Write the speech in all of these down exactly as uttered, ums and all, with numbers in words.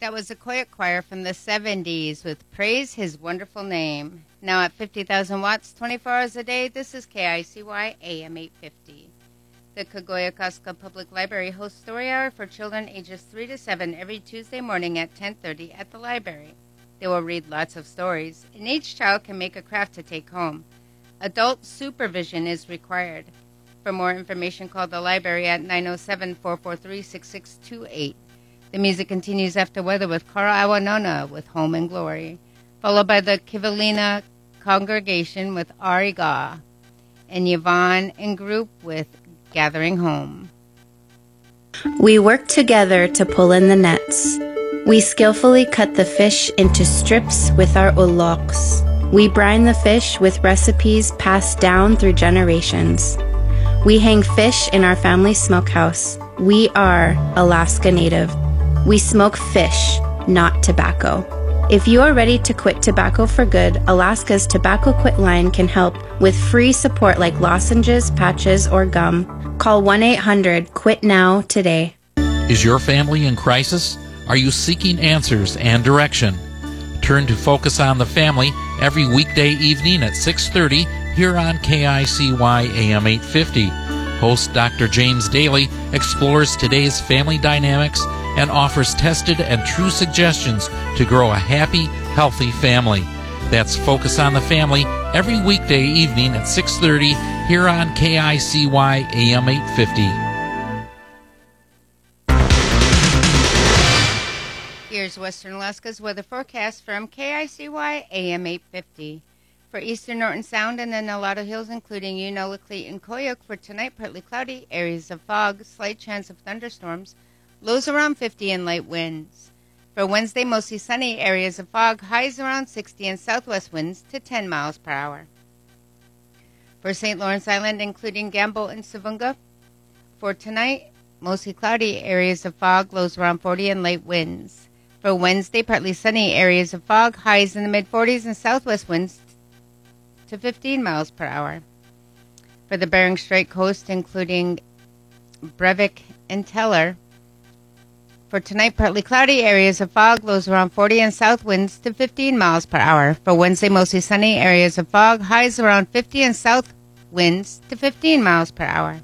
That was a Koyuk choir from the seventies with Praise His Wonderful Name. Now at fifty thousand watts, twenty-four hours a day, this is K I C Y A M eight fifty. The Kagoyakaska Public Library hosts Story Hour for children ages three to seven every Tuesday morning at ten thirty at the library. They will read lots of stories, and each child can make a craft to take home. Adult supervision is required. For more information, call the library at nine oh seven, four four three, six six two eight. The music continues after weather with Kara Awanona with Home and Glory, followed by the Kivalina Congregation with Ariga, and Yvonne and group with Gathering Home. We work together to pull in the nets. We skillfully cut the fish into strips with our uloks. We brine the fish with recipes passed down through generations. We hang fish in our family smokehouse. We are Alaska Native. We smoke fish, not tobacco. If you are ready to quit tobacco for good, Alaska's Tobacco Quit line can help with free support like lozenges, patches, or gum. Call one eight hundred quit now today. Is your family in crisis? Are you seeking answers and direction? Turn to Focus on the Family every weekday evening at six thirty here on K I C Y A M eight fifty. Host Doctor James Daly explores today's family dynamics and offers tested and true suggestions to grow a happy, healthy family. That's Focus on the Family every weekday evening at six thirty here on K I C Y A M eight fifty. Here's Western Alaska's weather forecast from K I C Y A M eight fifty. For eastern Norton Sound and the Nolado Hills, including Unalakleet and Koyuk, for tonight, partly cloudy, areas of fog, slight chance of thunderstorms, lows around fifty and light winds. For Wednesday, mostly sunny, areas of fog, highs around sixty and southwest winds to ten miles per hour. For Saint Lawrence Island, including Gamble and Savunga, for tonight, mostly cloudy, areas of fog, lows around forty and light winds. For Wednesday, partly sunny, areas of fog, highs in the mid-forties and southwest winds to fifteen miles per hour. For the Bering Strait coast, including Brevik and Teller, for tonight, partly cloudy, areas of fog, lows around forty and south winds to fifteen miles per hour. For Wednesday, mostly sunny, areas of fog, highs around fifty and south winds to fifteen miles per hour.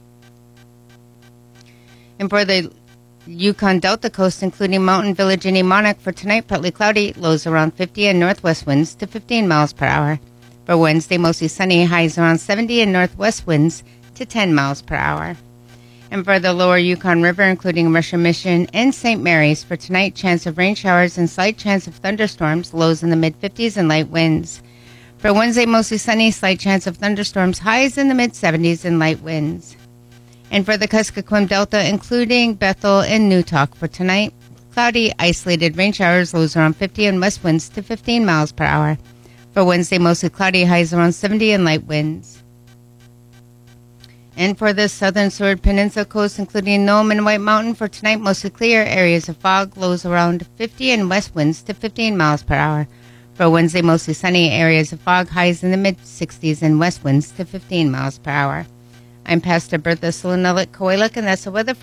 And for the Yukon Delta coast, including Mountain Village and Emonic, for tonight, partly cloudy, lows around fifty and northwest winds to fifteen miles per hour. For Wednesday, mostly sunny, highs around seventy and northwest winds to ten miles per hour. And for the lower Yukon River, including Russia Mission and Saint Mary's, for tonight, chance of rain showers and slight chance of thunderstorms, lows in the mid-fifties and light winds. For Wednesday, mostly sunny, slight chance of thunderstorms, highs in the mid-seventies and light winds. And for the Kuskokwim Delta, including Bethel and Newtok, for tonight, cloudy, isolated rain showers, lows around fifty and west winds to fifteen miles per hour. For Wednesday, mostly cloudy, highs around seventy and light winds. And for the southern Seward Peninsula coast, including Nome and White Mountain, for tonight, mostly clear, areas of fog, lows around fifty and west winds to fifteen miles per hour. For Wednesday, mostly sunny, areas of fog, highs in the mid-sixties and west winds to fifteen miles per hour. I'm Pastor Bertha Solonelik Koilek, and that's the weather